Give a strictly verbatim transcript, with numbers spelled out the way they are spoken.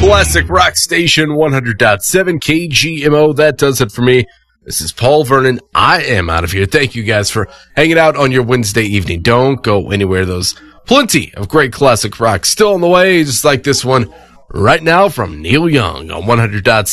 Classic Rock Station one hundred point seven K G M O. That does it for me. This is Paul Vernon. I am out of here. Thank you guys for hanging out on your Wednesday evening. Don't go anywhere. Those plenty of great classic rock still on the way, just like this one right now from Neil Young on one hundred point seven.